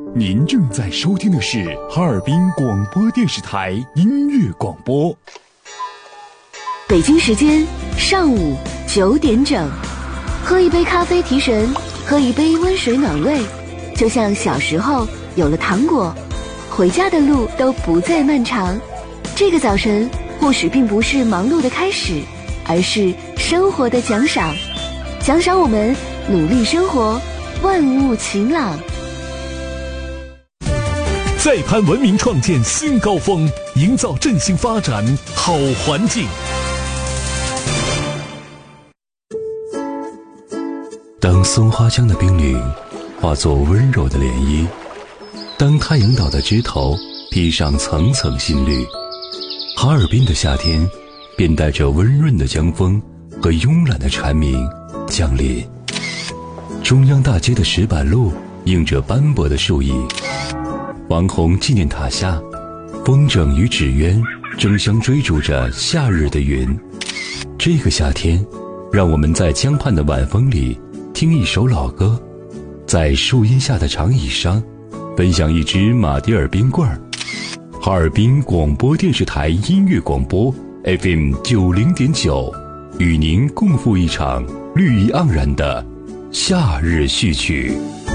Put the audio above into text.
您正在收听的是哈尔滨广播电视台音乐广播。 北京时间上午9点整，喝一杯咖啡提神，喝一杯温水暖胃，就像小时候有了糖果，回家的路都不再漫长。这个早晨或许并不是忙碌的开始，而是生活的奖赏，奖赏我们努力生活，万物晴朗。 再攀文明创建新高峰，营造振兴发展好环境。 当松花江的冰凌化作温柔的涟漪，当太阳岛的枝头披上层层新绿，哈尔滨的夏天便带着温润的江风和慵懒的蝉鸣降临。中央大街的石板路映着斑驳的树影，王洪纪念塔下，风筝与纸鸢争相追逐着夏日的云。这个夏天，让我们在江畔的晚风里听一首老歌，在树荫下的长椅上分享一支马迭尔冰棍儿。哈尔滨广播电视台音乐广播 FM 90.9，与您共赴一场绿意盎然的夏日序曲。